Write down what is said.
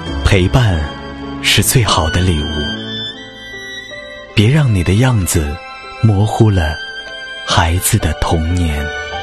陪伴是最好的礼物，别让你的样子模糊了孩子的童年。